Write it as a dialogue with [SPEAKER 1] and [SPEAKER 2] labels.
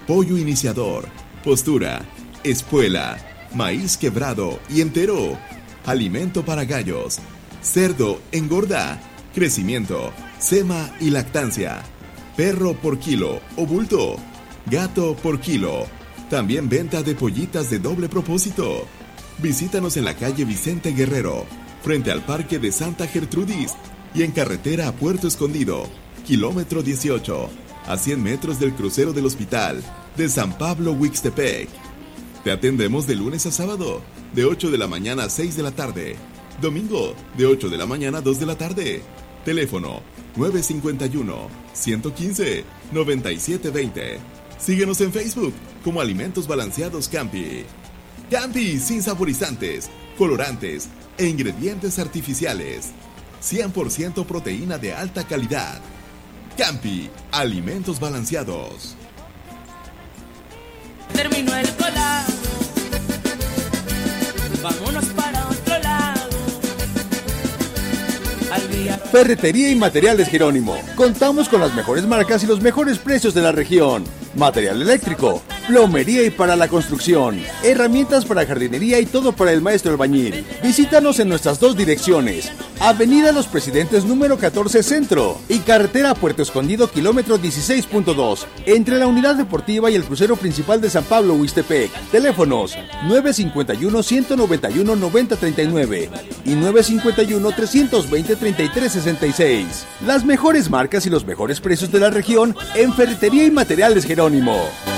[SPEAKER 1] pollo iniciador, postura, espuela, maíz quebrado y entero, alimento para gallos, cerdo engorda, crecimiento, sema y lactancia, perro por kilo o bulto, gato por kilo. También venta de pollitas de doble propósito. Visítanos en la calle Vicente Guerrero, frente al Parque de Santa Gertrudis y en carretera a Puerto Escondido, kilómetro 18, a 100 metros del crucero del hospital de San Pablo Huixtepec. Te atendemos de lunes a sábado, de 8 de la mañana a 6 de la tarde. Domingo, de 8 de la mañana a 2 de la tarde. Teléfono 951-115-9720. Síguenos en Facebook como Alimentos Balanceados Campi. Campi sin saborizantes, colorantes e ingredientes artificiales. 100% proteína de alta calidad. Campi, Alimentos Balanceados.
[SPEAKER 2] Terminó el colado. Vámonos para otro lado. Al día.
[SPEAKER 3] Ferretería y Materiales Jerónimo. Contamos con las mejores marcas y los mejores precios de la región. Material eléctrico, plomería y para la construcción, herramientas para jardinería y todo para el maestro albañil. Visítanos en nuestras dos direcciones: Avenida Los Presidentes número 14 Centro y Carretera Puerto Escondido kilómetro 16.2, entre la Unidad Deportiva y el crucero principal de San Pablo Huixtepec. Teléfonos 951-191-9039 y 951-320-3366. Las mejores marcas y los mejores precios de la región en Ferretería y Materiales Jerónimo.